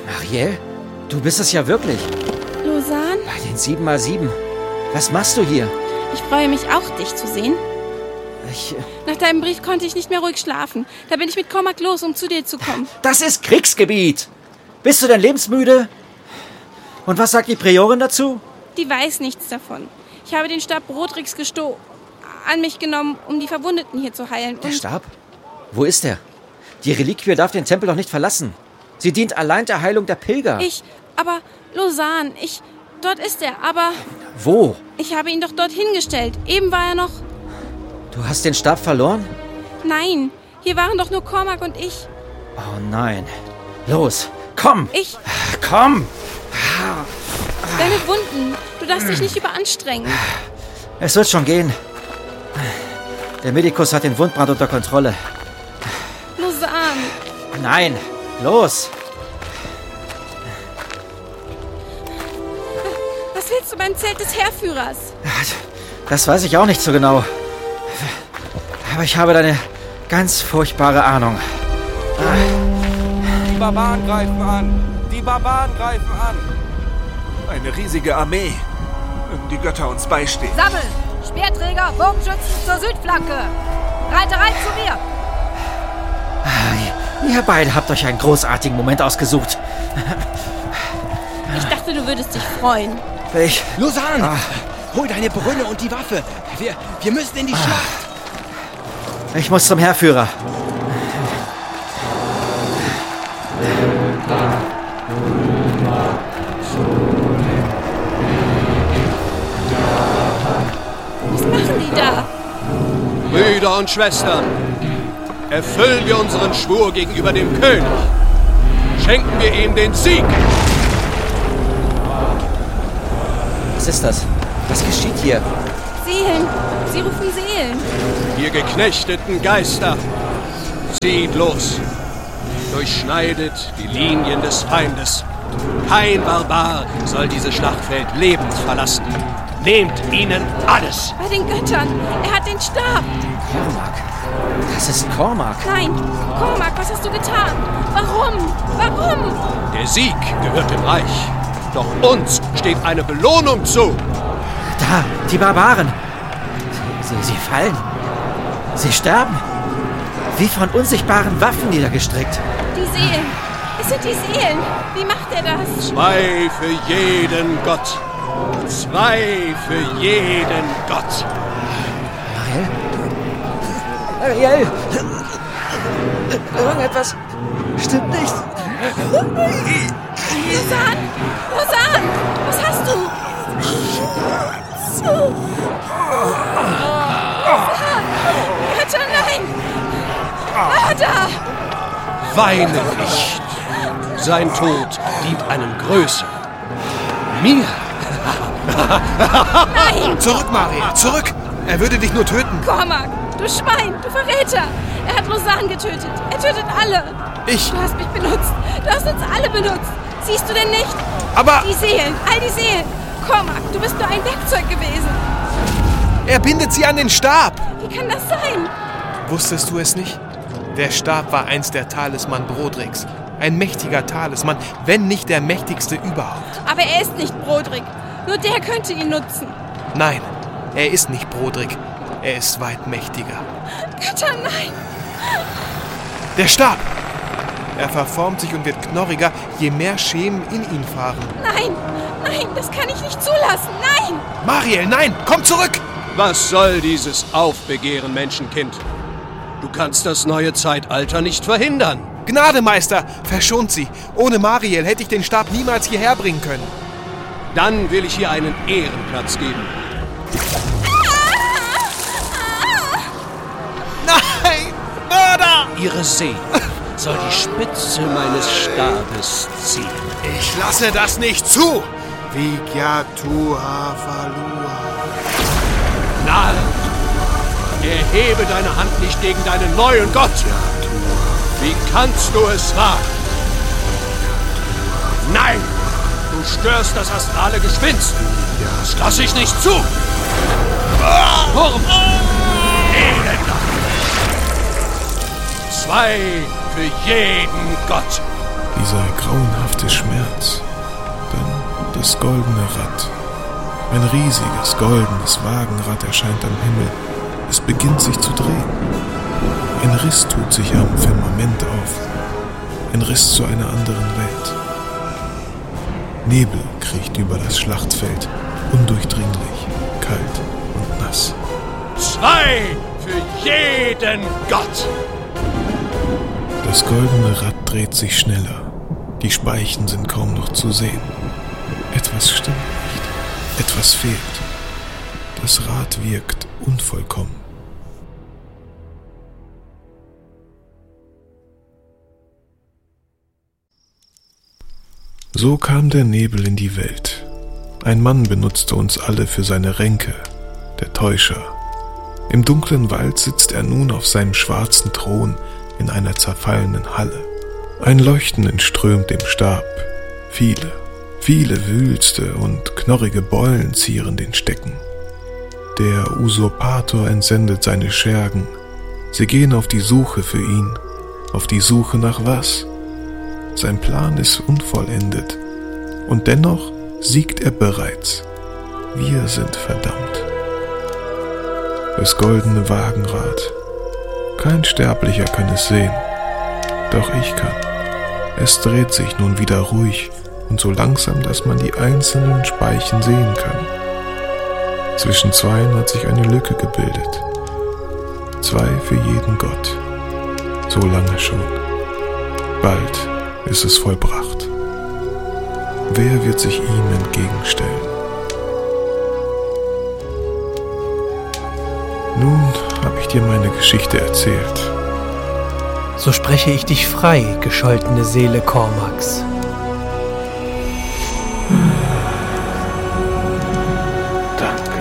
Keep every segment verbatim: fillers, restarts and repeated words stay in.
Marielle, du bist es ja wirklich. Lausanne? Bei den sieben mal sieben. Was machst du hier? Ich freue mich auch, dich zu sehen. Ich... Nach deinem Brief konnte ich nicht mehr ruhig schlafen. Da bin ich mit Cormac los, um zu dir zu kommen. Das ist Kriegsgebiet. Bist du denn lebensmüde? Und was sagt die Priorin dazu? Die weiß nichts davon. Ich habe den Stab Brodricks gestohlen, an mich genommen, um die Verwundeten hier zu heilen. Der Stab? Wo ist er? Die Reliquie darf den Tempel doch nicht verlassen. Sie dient allein der Heilung der Pilger. Ich, aber Lausanne, ich, dort ist er, aber... Wo? Ich habe ihn doch dort hingestellt. Eben war er noch... Du hast den Stab verloren? Nein, hier waren doch nur Cormac und ich. Oh nein. Los, komm! Ich... Komm! Deine Wunden. Du darfst dich nicht überanstrengen. Es wird schon gehen. Der Medikus hat den Wundbrand unter Kontrolle. Lausanne. Nein, los! Was willst du beim Zelt des Heerführers? Das weiß ich auch nicht so genau. Aber ich habe da eine ganz furchtbare Ahnung. Die Barbaren greifen an! Die Barbaren greifen an! Eine riesige Armee. Mögen die Götter uns beistehen. Sammeln! Speerträger, Bogenschützen zur Südflanke! Reiterei zu mir! Ihr beide habt euch einen großartigen Moment ausgesucht. Ich dachte, du würdest dich freuen. Ich... Lausanne! Ah. Hol deine Brünne und die Waffe. Wir, wir müssen in die Ah. Schlacht. Ich muss zum Heerführer. Was machen die da? Brüder und Schwestern, erfüllen wir unseren Schwur gegenüber dem König. Schenken wir ihm den Sieg. Was ist das? Was geschieht hier? Seelen. Sie rufen Seelen. Ihr geknechteten Geister, zieht los. Durchschneidet die Linien des Feindes. Kein Barbar soll dieses Schlachtfeld lebend verlassen. Nehmt ihnen alles. Bei den Göttern. Er hat den Stab. Cormac. Das ist Cormac. Nein. Cormac, was hast du getan? Warum? Warum? Der Sieg gehört dem Reich. Doch uns steht eine Belohnung zu. Da, die Barbaren. Sie, sie fallen. Sie sterben. Wie von unsichtbaren Waffen niedergestreckt. Die Seelen. Es sind die Seelen. Wie macht er das? Zwei für jeden Gott. Zwei für jeden Gott. Marielle? Marielle? Irgendetwas stimmt nicht. Lausanne! Lausanne! Was hast du? Zu. Götter, nein! Ah, da! Weine nicht. Sein Tod dient einem Größeren. Mir. Nein! Zurück, Marielle, zurück! Er würde dich nur töten. Cormac, du Schwein, du Verräter! Er hat Lausanne getötet. Er tötet alle. Ich... Du hast mich benutzt. Du hast uns alle benutzt. Siehst du denn nicht? Aber... Die Seelen, all die Seelen. Cormac, du bist nur ein Werkzeug gewesen. Er bindet sie an den Stab. Wie kann das sein? Wusstest du es nicht? Der Stab war einst der Talisman Brodricks. Ein mächtiger Talisman, wenn nicht der mächtigste überhaupt. Aber er ist nicht Brodrick. Nur der könnte ihn nutzen. Nein, er ist nicht Brodrick. Er ist weit mächtiger. Götter, nein! Der Stab! Er verformt sich und wird knorriger, je mehr Schemen in ihn fahren. Nein, nein, das kann ich nicht zulassen. Nein! Marielle, nein! Komm zurück! Was soll dieses Aufbegehren, Menschenkind? Du kannst das neue Zeitalter nicht verhindern. Gnade, Meister! Verschont sie! Ohne Marielle hätte ich den Stab niemals hierher bringen können. Dann will ich hier einen Ehrenplatz geben. Nein! Mörder! Ihre Seele soll die Spitze meines Stabes ziehen. Ich lasse das nicht zu! Vigyatua Valua. Narr! Erhebe deine Hand nicht gegen deinen neuen Gott! Wie kannst du es wagen? Nein! Du störst das astrale Geschwinst! Das lasse ich nicht zu! Wurm! Elender! Zwei für jeden Gott! Die dieser grauenhafte Schmerz. Dann das goldene Rad. Ein riesiges, goldenes Wagenrad erscheint am Himmel. Es beginnt sich zu drehen. Ein Riss tut sich am Firmament auf. Ein Riss zu einer anderen Welt. Nebel kriecht über das Schlachtfeld, undurchdringlich, kalt und nass. Zwei für jeden Gott! Das goldene Rad dreht sich schneller. Die Speichen sind kaum noch zu sehen. Etwas stimmt nicht. Etwas fehlt. Das Rad wirkt unvollkommen. So kam der Nebel in die Welt. Ein Mann benutzte uns alle für seine Ränke, der Täuscher. Im dunklen Wald sitzt er nun auf seinem schwarzen Thron in einer zerfallenen Halle. Ein Leuchten entströmt dem Stab. Viele, viele Wülste und knorrige Beulen zieren den Stecken. Der Usurpator entsendet seine Schergen. Sie gehen auf die Suche für ihn. Auf die Suche nach was? Sein Plan ist unvollendet. Und dennoch siegt er bereits. Wir sind verdammt. Das goldene Wagenrad. Kein Sterblicher kann es sehen. Doch ich kann. Es dreht sich nun wieder ruhig und so langsam, dass man die einzelnen Speichen sehen kann. Zwischen zweien hat sich eine Lücke gebildet. Zwei für jeden Gott. So lange schon. Bald ist es vollbracht. Wer wird sich ihm entgegenstellen? Nun habe ich dir meine Geschichte erzählt. So spreche ich dich frei, gescholtene Seele Cormacs. Danke.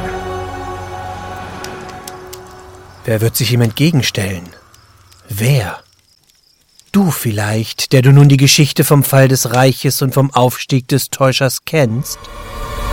Wer wird sich ihm entgegenstellen? Wer? Du vielleicht, der du nun die Geschichte vom Fall des Reiches und vom Aufstieg des Täuschers kennst?